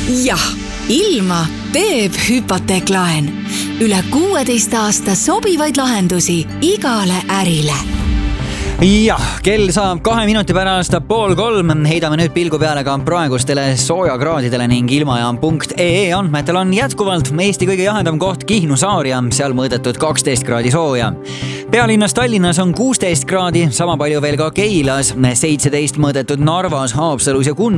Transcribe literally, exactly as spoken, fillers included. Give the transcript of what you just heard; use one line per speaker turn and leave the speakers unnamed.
jah, ilma teeb hüpoteeklaen. Üle kuueteist aasta sobivaid lahendusi igale ärile.
Jah, kell saab kahe minuti pärast pool kolm. Heidame nüüd pilgu peale ka praegustele soojakraadidele ning ilmajaam punkt ee andmetel on jätkuvalt Eesti kõige jahedam koht Kihnu saar ja seal mõõdetud kaksteist kraadi sooja. Pealinnas Tallinnas on kuusteist kraadi, sama palju veel ka Keilas, seitseteist mõõdetud Narvas, Haapsalus ja Kun